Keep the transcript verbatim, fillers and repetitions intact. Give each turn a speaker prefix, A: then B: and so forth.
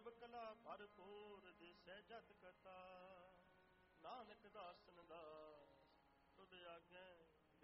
A: ਸਭ ਕਲਾ ਭਰਪੂਰ ਦਿਸੈ ਜਤ ਕਥਾ। ਨਾਨਕ ਦਾਸਨ ਦਾਸ ਤੁਧ ਆਗੈ